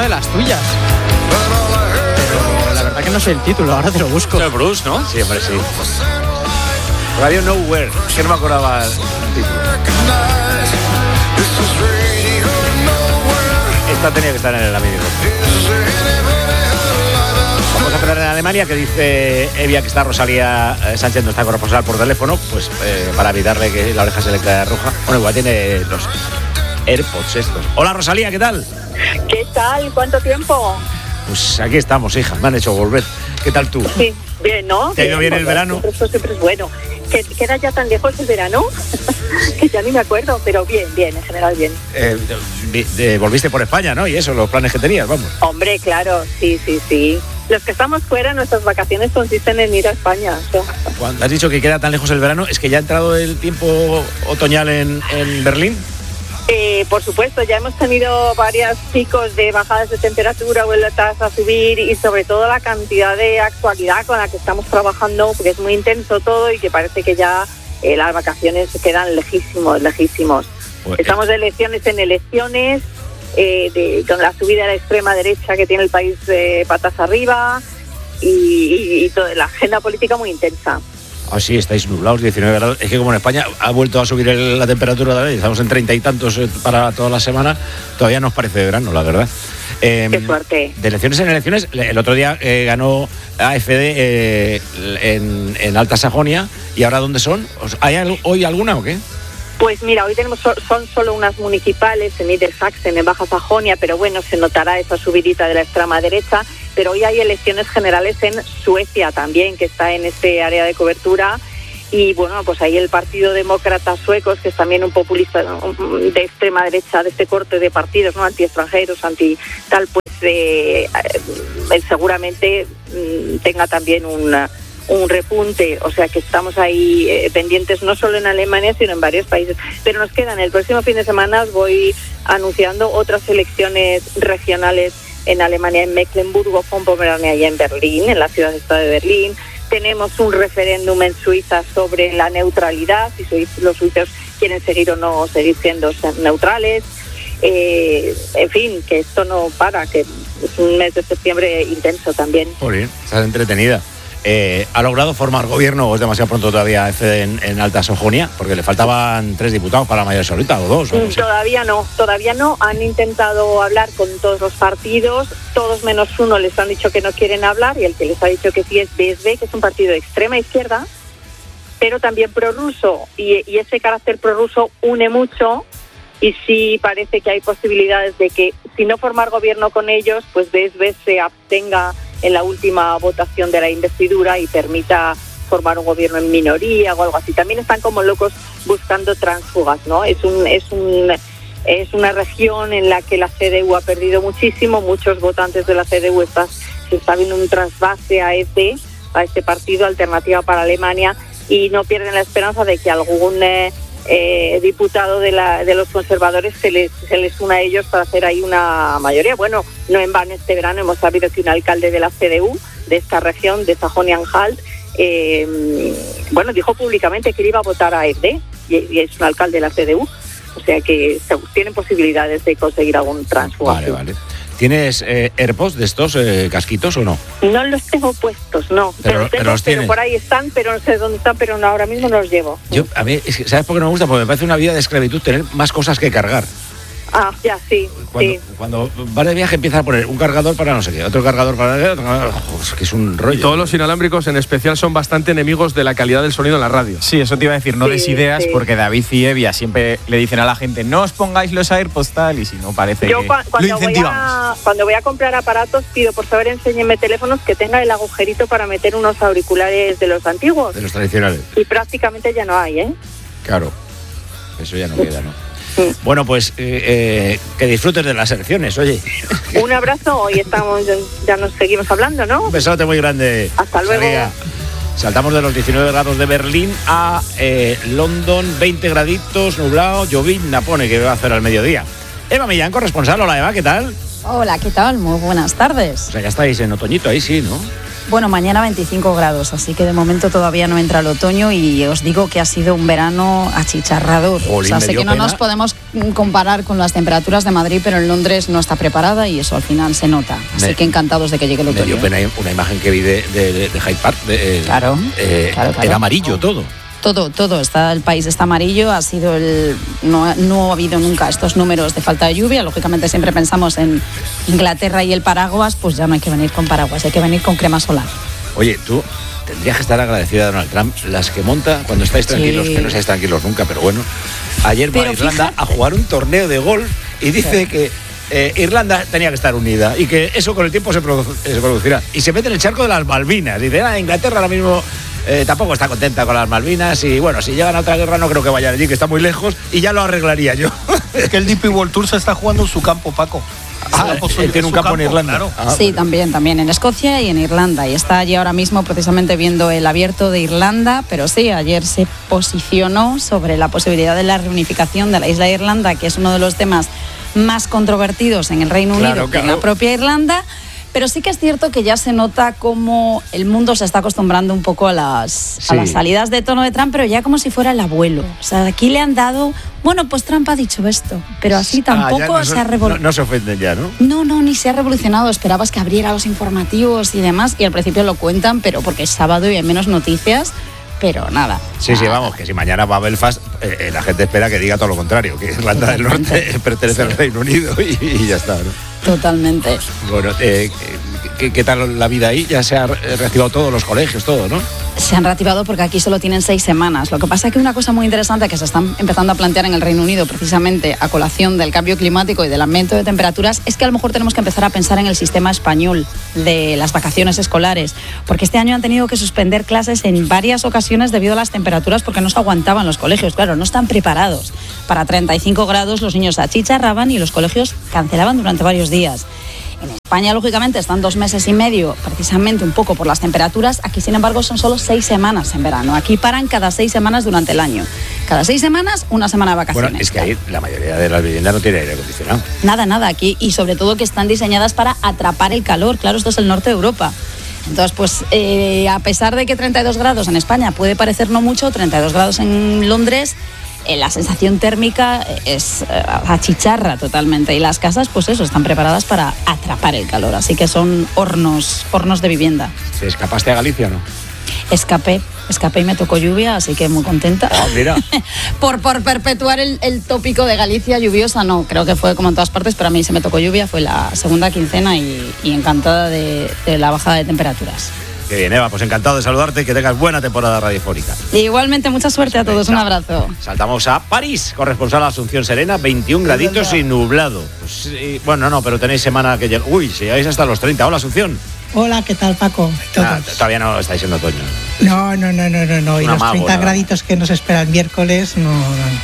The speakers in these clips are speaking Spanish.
una de las tuyas. Pero la verdad que no sé el título, ahora te lo busco. Es Bruce, ¿no? Sí, hombre, sí. Radio Nowhere, es que no me acordaba el título. Esta tenía que estar en el amigo. Vamos a empezar en Alemania, que dice Evia que está Rosalía Sánchez, no está corresponsal por teléfono, pues para evitarle que la oreja se le caiga roja. Bueno, igual tiene los AirPods estos. Hola Rosalía, ¿qué tal? ¿Qué tal? ¿Cuánto tiempo? Pues aquí estamos, hija, me han hecho volver. ¿Qué tal tú? Sí, bien, ¿no? ¿Te ha ido bien el verano? Siempre es bueno. ¿Queda ya tan lejos el verano? Que ya ni me acuerdo, pero bien, en general bien. Volviste por España, ¿no? Y eso, los planes que tenías, vamos. Hombre, claro, sí. Los que estamos fuera, nuestras vacaciones consisten en ir a España. O sea. Cuando has dicho que queda tan lejos el verano, ¿es que ya ha entrado el tiempo otoñal en Berlín? Por supuesto, ya hemos tenido varios picos de bajadas de temperatura, vueltas a subir y sobre todo la cantidad de actualidad con la que estamos trabajando, porque es muy intenso todo y que parece que ya las vacaciones se quedan lejísimos. Pues, estamos de elecciones en elecciones, con la subida a la extrema derecha que tiene el país patas arriba y toda la agenda política muy intensa. Ah, sí, estáis nublados, 19 grados. Es que como en España ha vuelto a subir la temperatura de la vez, estamos en 30 y tantos para toda la semana, todavía nos parece de verano, la verdad. Qué suerte. De elecciones en elecciones, el otro día ganó AfD en Alta Sajonia, ¿y ahora dónde son? ¿Hay hoy alguna o qué? Pues mira, hoy son solo unas municipales en Niedersachsen, en Baja Sajonia, pero bueno, se notará esa subidita de la extrema derecha. Pero hoy hay elecciones generales en Suecia también, que está en este área de cobertura. Y bueno, pues ahí el Partido Demócrata Suecos, que es también un populista de extrema derecha, de este corte de partidos, ¿no? Anti-extranjeros, anti-tal, pues seguramente tenga también un repunte, o sea que estamos ahí pendientes no solo en Alemania sino en varios países, pero nos quedan el próximo fin de semana, os voy anunciando otras elecciones regionales en Alemania, en Mecklenburgo, Pomerania y en Berlín, en la ciudad-estado de Berlín. Tenemos un referéndum en Suiza sobre la neutralidad, si los suizos quieren seguir o no seguir siendo neutrales. En fin, que esto no para, que es un mes de septiembre intenso también. Muy bien, estás entretenida. ¿Ha logrado formar gobierno o es demasiado pronto todavía en Alta Sajonia? Porque le faltaban 3 diputados para la mayoría absoluta o 2. No sé. Todavía no. Han intentado hablar con todos los partidos, todos menos uno les han dicho que no quieren hablar y el que les ha dicho que sí es BSD, que es un partido de extrema izquierda, pero también prorruso y ese carácter prorruso une mucho y sí parece que hay posibilidades de que si no formar gobierno con ellos, pues BSD se abstenga en la última votación de la investidura y permita formar un gobierno en minoría o algo así. También están como locos buscando tránsfugas, ¿no? Es una región en la que la CDU ha perdido muchísimo, muchos votantes de la CDU se está viendo un trasvase a este partido, Alternativa para Alemania, y no pierden la esperanza de que algún diputado de los conservadores se les una a ellos para hacer ahí una mayoría. Bueno, no en vano este verano hemos sabido que un alcalde de la CDU de esta región, de Sajonia-Anhalt, dijo públicamente que iba a votar a AfD y es un alcalde de la CDU, o sea que tienen posibilidades de conseguir algún transfugo. Vale. ¿Tienes AirPods de estos casquitos o no? No los tengo puestos, no. Pero por ahí están, pero no sé dónde están, pero no, ahora mismo no los llevo. A mí, ¿sabes por qué no me gusta? Porque me parece una vida de esclavitud tener más cosas que cargar. Ah, ya, sí. Cuando vas de viaje empiezas a poner un cargador para no sé qué, otro cargador para que es un rollo. Y todos los inalámbricos en especial son bastante enemigos de la calidad del sonido en la radio. Sí, eso te iba a decir, no des ideas, porque David y Evia siempre le dicen a la gente no os pongáis los AirPods tal, y si no parece que lo incentivamos. Cuando voy a comprar aparatos pido por favor enséñenme teléfonos que tenga el agujerito para meter unos auriculares de los antiguos. De los tradicionales. Y prácticamente ya no hay, ¿eh? Claro, eso ya no queda, ¿no? Bueno, pues que disfrutes de las elecciones, oye. Un abrazo, hoy ya nos seguimos hablando, ¿no? Un besote muy grande. Hasta luego. Saltamos de los 19 grados de Berlín a London, 20 graditos, nublado, llovizna pone que va a hacer al mediodía. Eva Millán, corresponsal. Hola Eva, ¿qué tal? Hola, ¿qué tal? Muy buenas tardes. O sea, ya estáis en otoñito ahí, sí, ¿no? Bueno, mañana 25 grados, así que de momento todavía no entra el otoño y os digo que ha sido un verano achicharrador. Jolín, o sea, sé que no nos podemos comparar con las temperaturas de Madrid, pero en Londres no está preparada y eso al final se nota. Así que encantados de que llegue el otoño. Me dio pena una imagen que vi de Hyde Park. Claro. Era amarillo todo. Todo el país está amarillo, no ha habido nunca estos números de falta de lluvia. Lógicamente siempre pensamos en Inglaterra y el paraguas, pues ya no hay que venir con paraguas, hay que venir con crema solar. Oye, tú tendrías que estar agradecida a Donald Trump, las que monta cuando estáis tranquilos, que no estáis tranquilos nunca, pero bueno. Ayer va a Irlanda a jugar un torneo de golf y dice que Irlanda tenía que estar unida y que eso con el tiempo se producirá. Y se mete en el charco de las Malvinas. Dice, Inglaterra ahora mismo tampoco está contenta con las Malvinas y bueno, si llegan a otra guerra no creo que vayan allí, que está muy lejos y ya lo arreglaría yo. Es que el DP World Tour se está jugando en su campo, Paco. Él tiene un campo en Irlanda. Claro. Sí, también en Escocia y en Irlanda. Y está allí ahora mismo precisamente viendo el Abierto de Irlanda, pero sí, ayer se posicionó sobre la posibilidad de la reunificación de la isla de Irlanda, que es uno de los temas más controvertidos en el Reino Unido y en la propia Irlanda. Pero sí que es cierto que ya se nota como el mundo se está acostumbrando un poco a las salidas de tono de Trump, pero ya como si fuera el abuelo. O sea, aquí le han dado, bueno, pues Trump ha dicho esto, pero así tampoco se ha revolucionado. No se ofenden ya, ¿no? No, ni se ha revolucionado. Esperabas que abriera los informativos y demás, y al principio lo cuentan, pero porque es sábado y hay menos noticias. Pero nada. Sí, vamos, que si mañana va a Belfast, la gente espera que diga todo lo contrario, que Irlanda del Norte pertenece al Reino Unido y ya está, ¿no? Totalmente. Bueno, ¿qué tal la vida ahí? Ya se han reactivado todos los colegios, todo, ¿no? Se han reactivado porque aquí solo tienen 6 semanas. Lo que pasa es que una cosa muy interesante que se están empezando a plantear en el Reino Unido, precisamente a colación del cambio climático y del aumento de temperaturas, es que a lo mejor tenemos que empezar a pensar en el sistema español de las vacaciones escolares, porque este año han tenido que suspender clases en varias ocasiones debido a las temperaturas porque no se aguantaban los colegios. Claro, no están preparados. Para 35 grados los niños achicharraban y los colegios cancelaban durante varios días. En España, lógicamente, están 2 meses y medio, precisamente un poco por las temperaturas. Aquí, sin embargo, son solo 6 semanas en verano. Aquí paran cada 6 semanas durante el año. Cada 6 semanas, una semana de vacaciones. Bueno, es que ahí la mayoría de las viviendas no tiene aire acondicionado. Nada aquí. Y sobre todo que están diseñadas para atrapar el calor. Claro, esto es el norte de Europa. Entonces, pues, a pesar de que 32 grados en España puede parecer no mucho, 32 grados en Londres, la sensación térmica es achicharra totalmente y las casas, pues eso, están preparadas para atrapar el calor, así que son hornos de vivienda. ¿Te escapaste a Galicia o no? Escapé y me tocó lluvia, así que muy contenta. Mira. por perpetuar el tópico de Galicia lluviosa, no, creo que fue como en todas partes, pero a mí se me tocó lluvia, fue la segunda quincena y encantada de la bajada de temperaturas. Qué bien, Eva, pues encantado de saludarte y que tengas buena temporada radiofónica. Igualmente, mucha suerte a todos, un abrazo. Saltamos a París, corresponsal a Asunción Serena, 21 graditos y nublado. Pues, bueno, no, pero tenéis semana que llega. Uy, si llegáis hasta los 30. Hola, Asunción. Hola, ¿qué tal, Paco? Todavía no estáis en otoño. No. Y los 30 graditos que nos espera el miércoles, no.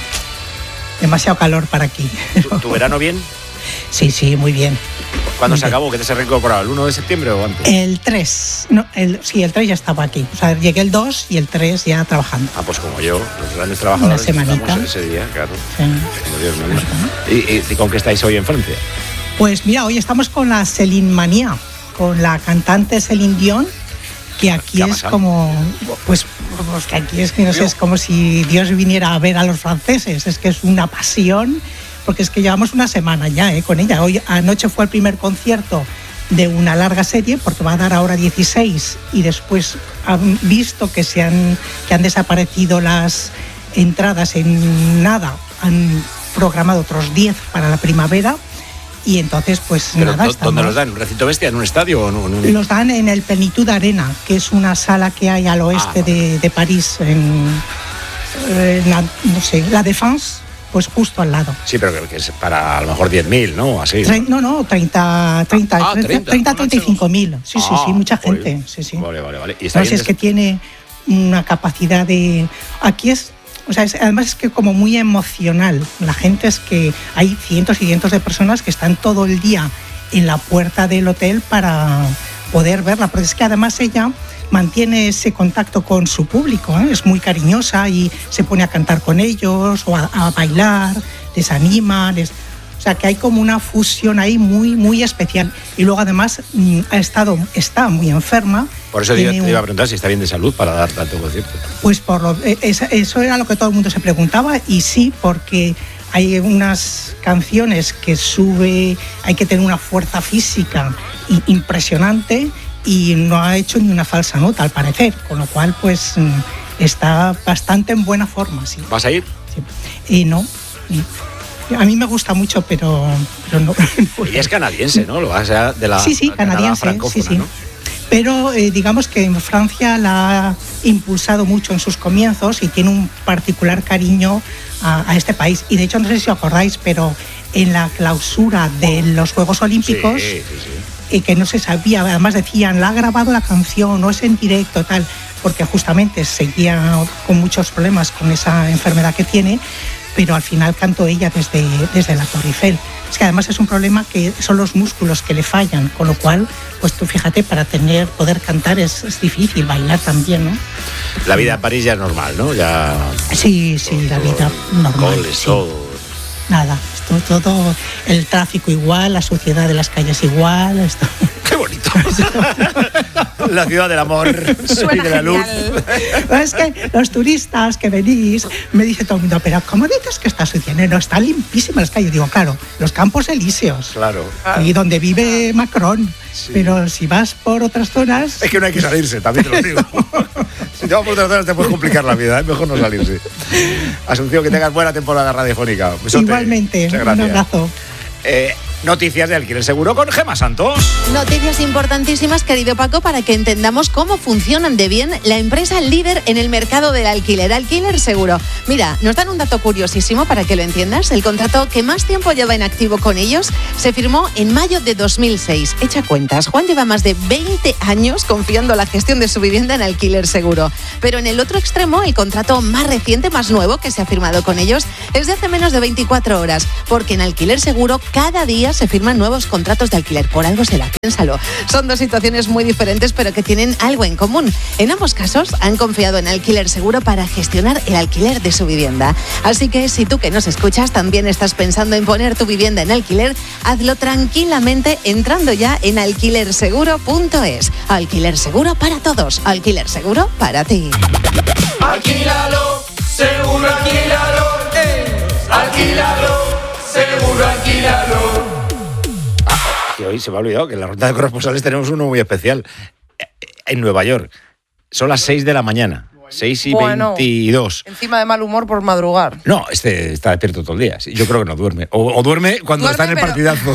Demasiado calor para aquí. ¿Tu verano bien? Sí, muy bien. ¿Cuándo se acabó? ¿Que te se reincorporado? ¿El 1 de septiembre o antes? El 3. El 3 ya estaba aquí. O sea, llegué el 2 y el 3 ya trabajando. Pues como yo, los grandes trabajadores. Una semanita. Ese día, claro. Sí. Dios mío. ¿Y con qué estáis hoy en Francia? Pues mira, hoy estamos con la Céline Manía, con la cantante Céline Dion, que aquí es como, pues que aquí es que no sé, es como si Dios viniera a ver a los franceses, es que es una pasión, porque es que llevamos una semana ya con ella. Hoy anoche fue el primer concierto de una larga serie, porque va a dar ahora 16 y después han visto que han desaparecido las entradas en nada, han programado otros 10 para la primavera. Y entonces, pues ¿Pero nada. ¿Dónde los dan? ¿En un recinto bestia? ¿En un estadio? ¿O no? Los dan en el Plenitude Arena, que es una sala que hay al oeste de París, en la Défense, pues justo al lado. Sí, pero que es para a lo mejor 10.000, ¿no? Así. 35.000. Sí, mucha gente. Sí. Vale. ¿Y no sé, es que tiene una capacidad de... Aquí es... O sea, además es que como muy emocional. La gente es que hay cientos y cientos de personas que están todo el día en la puerta del hotel para poder verla. Pero es que además ella mantiene ese contacto con su público, es muy cariñosa y se pone a cantar con ellos o a bailar, les anima, o sea, que hay como una fusión ahí muy, muy especial. Y luego además está muy enferma. Por eso te iba a preguntar si está bien de salud para dar tanto concierto. Pues eso era lo que todo el mundo se preguntaba, y sí, porque hay unas canciones que hay que tener una fuerza física impresionante y no ha hecho ni una falsa nota al parecer, con lo cual pues está bastante en buena forma. Sí. ¿Vas a ir? Sí. No. A mí me gusta mucho, pero no. Ella es canadiense, ¿no? Lo vas a de la sí, canadiense, francófona, sí. ¿No? Pero digamos que en Francia la ha impulsado mucho en sus comienzos y tiene un particular cariño a este país. Y de hecho, no sé si os acordáis, pero en la clausura de los Juegos Olímpicos, que no se sabía, además decían, la ha grabado la canción, no es en directo, tal, porque justamente seguía con muchos problemas con esa enfermedad que tiene, pero al final cantó ella desde la Torre Eiffel. Es que además es un problema que son los músculos que le fallan, con lo cual, pues tú fíjate, para poder cantar es difícil, bailar también, ¿no? La vida en París ya es normal, ¿no? Ya. Sí, la vida normal. Nada, todo el tráfico igual, la suciedad de las calles igual. ¡Qué bonito! La ciudad del amor y de la luz. Es que los turistas que venís, me dice todo el mundo, pero ¿cómo dices que está sucia? No, están limpísimas las calles. Digo, claro, los Campos Elíseos. Claro. Y donde vive Macron. Sí. Pero si vas por otras zonas... Es que no hay que salirse, también te lo digo. Si te vas por otras zonas te puedes complicar la vida, es mejor no salirse. Asunción, que tengas buena temporada radiofónica. Besote. Igualmente, un abrazo. Noticias de Alquiler Seguro con Gemma Santos. Noticias importantísimas, querido Paco, para que entendamos cómo funcionan de bien la empresa líder en el mercado del alquiler, Alquiler Seguro. Mira, nos dan un dato curiosísimo para que lo entiendas. El contrato que más tiempo lleva en activo con ellos se firmó en mayo de 2006. Echa cuentas, Juan lleva más de 20 años confiando la gestión de su vivienda en Alquiler Seguro. Pero en el otro extremo, el contrato más reciente, más nuevo que se ha firmado con ellos es de hace menos de 24 horas, porque en Alquiler Seguro cada día se firman nuevos contratos de alquiler. Por algo será, piénsalo. Son dos situaciones muy diferentes, pero que tienen algo en común. En ambos casos han confiado en Alquiler Seguro para gestionar el alquiler de su vivienda. Así que si tú que nos escuchas también estás pensando en poner tu vivienda en alquiler, hazlo tranquilamente entrando ya en alquilerseguro.es. Alquiler Seguro para todos. Alquiler Seguro para ti. Alquílalo, seguro alquílalo. Alquílalo, seguro alquílalo. Que hoy se me ha olvidado que en la ronda de corresponsales tenemos uno muy especial. En Nueva York. Son las 6 de la mañana. 6:22. Encima de mal humor por madrugar. No, está despierto todo el día. Yo creo que no duerme. O duerme cuando está en el partidazo.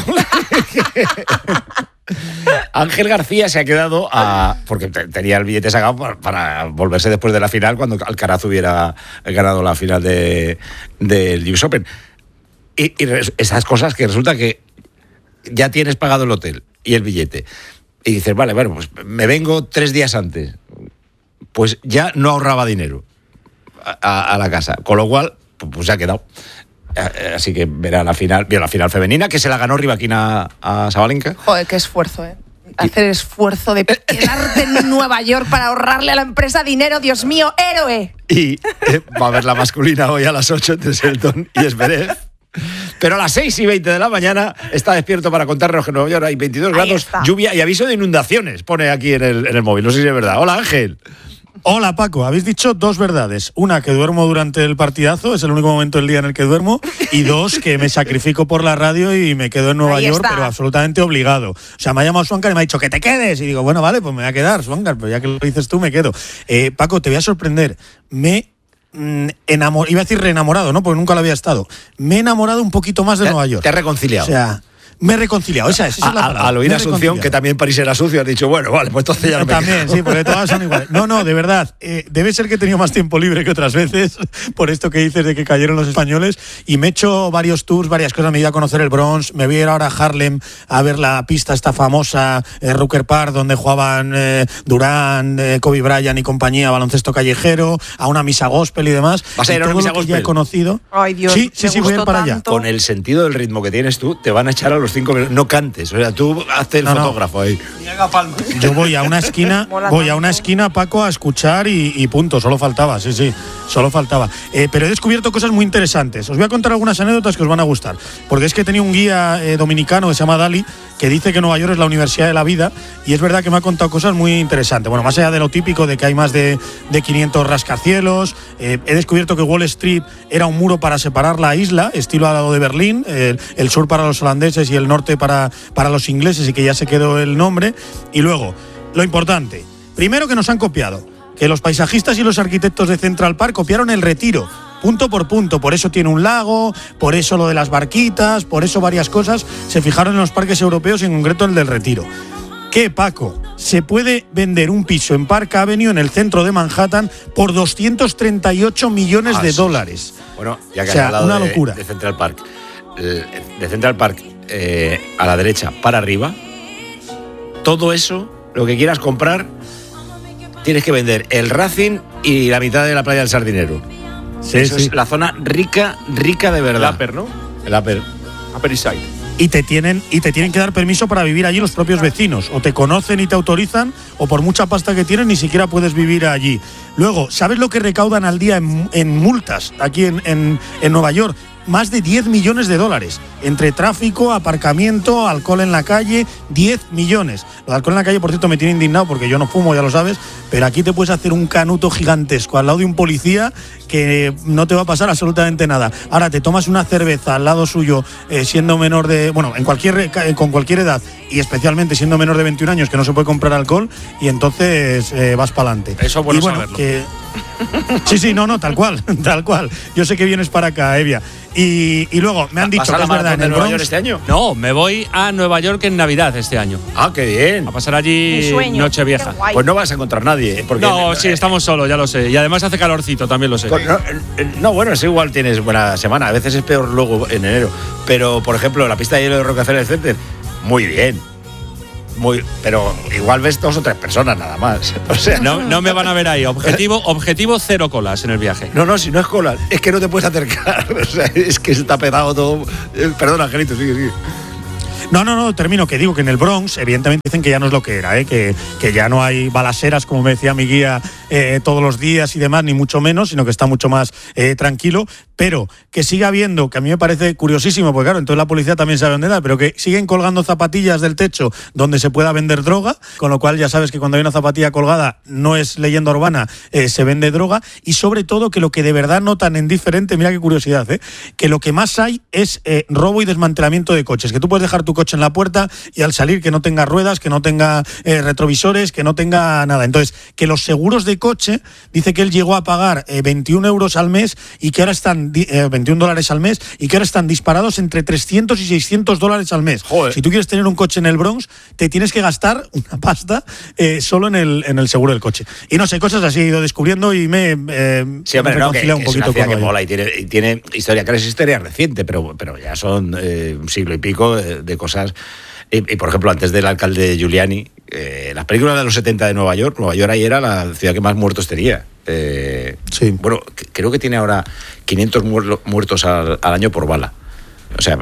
Ángel García se ha quedado porque tenía el billete sacado para volverse después de la final, cuando Alcaraz hubiera ganado la final del US Open. Y esas cosas que resulta que ya tienes pagado el hotel y el billete. Y dices, vale, bueno, pues me vengo 3 días antes. Pues ya no ahorraba dinero a la casa. Con lo cual, pues se ha quedado. Así que vio la final femenina, que se la ganó Rybakina a Sabalenka. Joder, qué esfuerzo, ¿eh? Hacer esfuerzo de quedarte en Nueva York para ahorrarle a la empresa dinero, Dios mío, héroe. Y va a haber la masculina hoy a las 8 entre Selton y Zverev. Pero a las 6:20 de la mañana está despierto para contarnos que en Nueva York hay 22 grados, lluvia y aviso de inundaciones, pone aquí en el móvil. No sé si es verdad. Hola, Ángel. Hola, Paco. Habéis dicho 2 verdades. Una, que duermo durante el partidazo, es el único momento del día en el que duermo. Y 2, que me sacrifico por la radio y me quedo en Nueva York, pero absolutamente obligado. O sea, me ha llamado Swankar y me ha dicho que te quedes. Y digo, bueno, vale, pues me voy a quedar, Swankar, pero ya que lo dices tú, me quedo. Paco, te voy a sorprender. Iba a decir reenamorado, ¿no? Porque nunca lo había estado. Me he enamorado un poquito más de Nueva York. Te has reconciliado. O sea, me he reconciliado. Esa es la palabra. Al oír Asunción, que también París era sucio, has dicho, bueno, vale, pues entonces ya no me También, sí, porque todas son iguales. No, de verdad. Debe ser que he tenido más tiempo libre que otras veces, por esto que dices de que cayeron los españoles, y me he hecho varios tours, varias cosas. Me he ido a conocer el Bronx, me voy a ir ahora a Harlem a ver la pista esta famosa, Rucker Park, donde jugaban Durán, Kobe Bryant y compañía, baloncesto callejero, a una misa gospel y demás. ¿Vas a ir a una misa gospel? Ya he conocido. Ay, Dios, sí, voy a ir para allá. Con el sentido del ritmo que tienes tú, te van a echar a los 5 minutos. No cantes, o sea, tú hazte el fotógrafo ahí. Yo voy a una esquina, Paco, a escuchar y punto. Solo faltaba, sí, solo faltaba. Pero he descubierto cosas muy interesantes. Os voy a contar algunas anécdotas que os van a gustar. Porque es que tenía un guía dominicano que se llama Dali, que dice que Nueva York es la universidad de la vida, y es verdad que me ha contado cosas muy interesantes. Bueno, más allá de lo típico de que hay más de 500 rascacielos, he descubierto que Wall Street era un muro para separar la isla, estilo al lado de Berlín, el sur para los holandeses y el norte para los ingleses, y que ya se quedó el nombre. Y luego, lo importante, primero que nos han copiado, que los paisajistas y los arquitectos de Central Park copiaron el Retiro, punto por punto, por eso tiene un lago, por eso lo de las barquitas, por eso varias cosas se fijaron en los parques europeos y en concreto el del Retiro. ¿Qué, Paco? Se puede vender un piso en Park Avenue, en el centro de Manhattan, por 238 millones de dólares. Bueno, ya que o sea, has hablado una locura. de Central Park. De Central Park a la derecha para arriba, todo eso, lo que quieras comprar, tienes que vender el Racing y la mitad de la playa del Sardinero. Sí, eso es la zona rica de verdad. El Upper, ¿no? El Upper. Upper East Side. Y te tienen que dar permiso para vivir allí los propios vecinos. O te conocen y te autorizan, o por mucha pasta que tienen ni siquiera puedes vivir allí. Luego, ¿sabes lo que recaudan al día en multas aquí en Nueva York? Más de 10 millones de dólares. Entre tráfico, aparcamiento, alcohol en la calle, 10 millones. Lo de alcohol en la calle, por cierto, me tiene indignado porque yo no fumo, ya lo sabes, pero aquí te puedes hacer un canuto gigantesco al lado de un policía que no te va a pasar absolutamente nada. Ahora te tomas una cerveza al lado suyo, siendo menor de... Bueno, con cualquier edad, y especialmente siendo menor de 21 años, que no se puede comprar alcohol, y entonces vas para adelante. Eso es bueno saberlo. Sí, no, tal cual. Yo sé que vienes para acá, Evia. Y luego me han dicho que es verdad, en el Nueva York este año. No, me voy a Nueva York en Navidad este año. Ah, qué bien. A pasar allí Nochevieja. Pues no vas a encontrar nadie. Porque sí, estamos solos, ya lo sé. Y además hace calorcito, también lo sé. Bueno, es igual, tienes buena semana. A veces es peor luego en enero. Pero, por ejemplo, la pista de hielo de Rockefeller Center, muy bien. Pero igual ves 2 o 3 personas nada más. O sea, no me van a ver ahí. Objetivo 0 colas en el viaje. No, si no es cola, es que no te puedes acercar. O sea, es que se está pegado todo. Perdona, Angelito, sigue. No, termino, que digo que en el Bronx, evidentemente dicen que ya no es lo que era, que ya no hay balaceras, como me decía mi guía, todos los días y demás, ni mucho menos, sino que está mucho más tranquilo, pero que siga habiendo, que a mí me parece curiosísimo, porque claro, entonces la policía también sabe dónde da, pero que siguen colgando zapatillas del techo donde se pueda vender droga, con lo cual ya sabes que cuando hay una zapatilla colgada no es leyenda urbana, se vende droga, y sobre todo que lo que de verdad notan en diferente, mira qué curiosidad, que lo que más hay es robo y desmantelamiento de coches, que tú puedes dejar tu coche en la puerta y al salir que no tenga ruedas, que no tenga retrovisores, que no tenga nada. Entonces, que los seguros de coche, dice que él llegó a pagar 21 euros al mes y que ahora están $21 al mes y que ahora están disparados entre 300 y 600 dólares al mes. Joder. Si tú quieres tener un coche en el Bronx, te tienes que gastar una pasta solo en el seguro del coche. Y no sé, cosas así he ido descubriendo y me reconciliado un poquito con que mola y tiene historia, que es historia reciente, pero ya son un siglo y pico de cosas. Y por ejemplo, antes del alcalde Giuliani, las películas de los 70 de Nueva York ahí era la ciudad que más muertos tenía. Sí. Bueno, creo que tiene ahora 500 muertos al año por bala. O sea,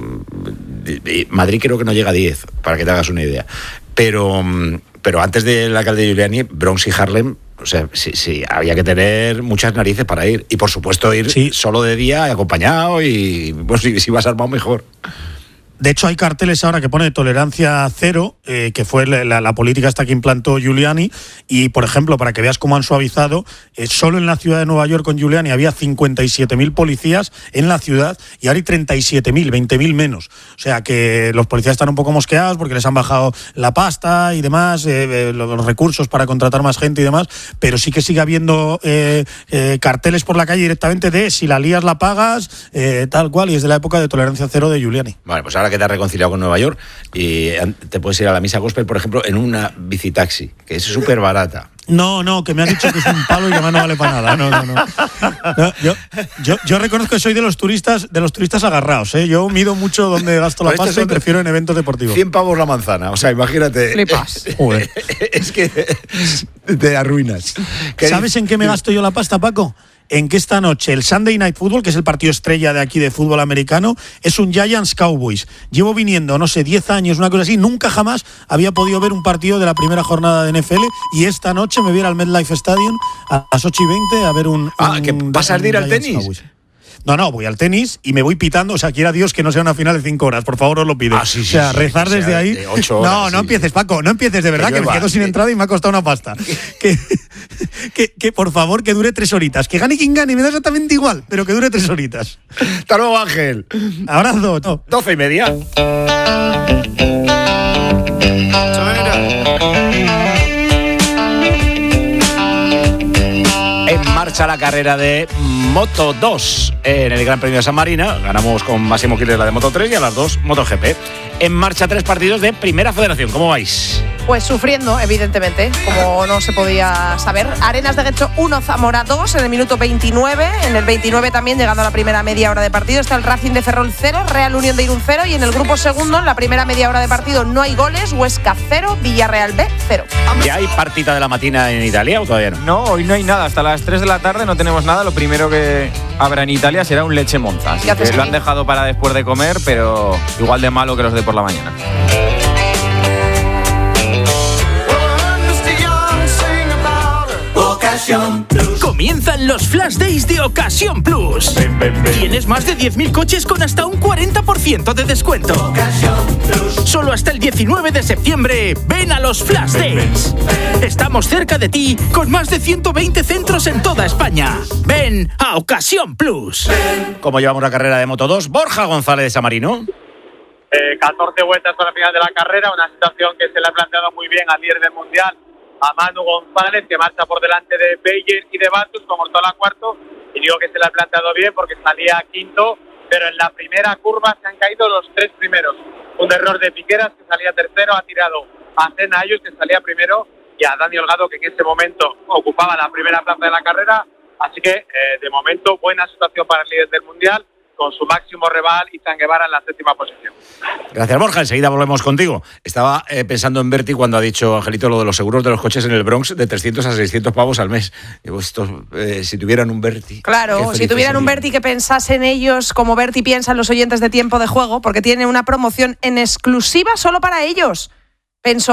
Madrid creo que no llega a 10, para que te hagas una idea. Pero antes del alcalde Giuliani, Bronx y Harlem, o sea, sí, había que tener muchas narices para ir. Y por supuesto ir solo de día, acompañado, y bueno, si vas armado mejor. De hecho, hay carteles ahora que pone tolerancia cero, que fue la política esta que implantó Giuliani, y, por ejemplo, para que veas cómo han suavizado, solo en la ciudad de Nueva York con Giuliani había 57.000 policías en la ciudad, y ahora hay 37.000, 20.000 menos. O sea que los policías están un poco mosqueados porque les han bajado la pasta y demás, los recursos para contratar más gente y demás, pero sí que sigue habiendo carteles por la calle directamente de si la lías la pagas, tal cual, y es de la época de tolerancia cero de Giuliani. Vale, pues ahora que te has reconciliado con Nueva York y te puedes ir a la misa gospel, por ejemplo, en una bicitaxi, que es súper barata. No, que me han dicho que es un palo y que además no vale para nada. No. Yo reconozco que soy de los turistas agarrados, ¿eh? Yo mido mucho dónde gasto la pasta y prefiero en eventos deportivos. 100 pavos la manzana, o sea, imagínate. Flipas. Es que te arruinas. ¿Sabes en qué me gasto yo la pasta, Paco? en que esta noche el Sunday Night Football, que es el partido estrella de aquí de fútbol americano, es un Giants Cowboys. Llevo viniendo, no sé, 10 años, una cosa así, nunca jamás había podido ver un partido de la primera jornada de NFL y esta noche me voy a ir al MetLife Stadium a las 8:20 a ver un ¿que pasas de ir al tenis? Cowboys. No, voy al tenis y me voy pitando, o sea, quiera Dios que no sea una final de 5 horas, por favor, os lo pido. Sí, o sea, rezar desde ahí. De 8 horas, no empieces, Paco, no empieces, de verdad, que me quedo sin entrada y me ha costado una pasta. que por favor, que dure 3 horitas. Que gane quien gane, me da exactamente igual, pero que dure 3 horitas. Hasta luego, Ángel. Abrazo. 12:30. En marcha la carrera de Moto 2 en el Gran Premio de San Marino. Ganamos con Máximo Quiles la de Moto 3 y a las 2 MotoGP. En marcha 3 partidos de Primera Federación. ¿Cómo vais? Pues sufriendo, evidentemente, como no se podía saber. Arenas de Guecho 1, Zamora 2 en el minuto 29. En el 29 también, llegando a la primera media hora de partido, está el Racing de Ferrol 0, Real Unión de Irún 0. Y en el grupo segundo, en la primera media hora de partido, no hay goles. Huesca 0, Villarreal B 0. ¿Ya hay partita de la matina en Italia o todavía no? No, hoy no hay nada. Hasta las 3 de la tarde no tenemos nada. Lo primero que habrá en Italia será un Leche Monza. Así que lo han dejado para después de comer, pero igual de malo que los de por la mañana. Comienzan los Flash Days de Ocasión Plus. Tienes más de 10.000 coches con hasta un 40% de descuento. Solo hasta el 19 de septiembre, ven a los Flash Days. Estamos cerca de ti con más de 120 centros en toda España. Ven a Ocasión Plus. ¿Cómo llevamos la carrera de Moto 2? Borja González de San Marino. 14 vueltas para la final de la carrera, una situación que se le ha planteado muy bien al líder del mundial, a Manu González, que marcha por delante de Beyer y de Batus como la cuarto, y digo que se le ha planteado bien porque salía quinto, pero en la primera curva se han caído los 3 primeros. Un error de Piqueras, que salía tercero, ha tirado a Zena Ayus, que salía primero, y a Dani Holgado, que en ese momento ocupaba la primera plaza de la carrera, así que de momento buena situación para el líder del mundial, con su máximo rival, Izan Guevara, en la 7ª posición. Gracias, Borja. Enseguida volvemos contigo. Estaba pensando en Berti cuando ha dicho, Angelito, lo de los seguros de los coches en el Bronx de 300 a 600 pavos al mes. Digo, si tuvieran un Berti... Claro, si tuvieran un Berti que pensase en ellos como Berti piensa en los oyentes de Tiempo de Juego, porque tiene una promoción en exclusiva solo para ellos. Pensó